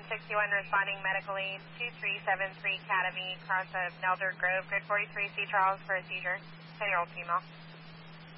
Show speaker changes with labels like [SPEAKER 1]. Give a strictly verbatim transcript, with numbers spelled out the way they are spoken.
[SPEAKER 1] sixty-one responding medical aid, two three seven three Academy, cross of Nelder Grove, grid forty-three, C. Charles for a seizure, ten-year-old female.